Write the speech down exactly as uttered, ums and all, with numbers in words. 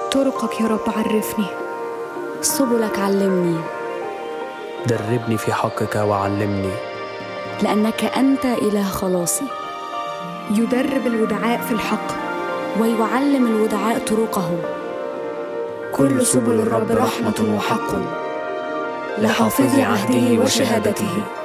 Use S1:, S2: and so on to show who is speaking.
S1: طرقك يا رب عرفني،
S2: سبلك علمني،
S3: دربني في حقك وعلمني،
S2: لأنك أنت إله خلاصي.
S1: يدرب الودعاء في الحق
S2: ويعلم الودعاء طرقه.
S4: كل سبل الرب رحمة وحق، لحافظ عهده وشهادته.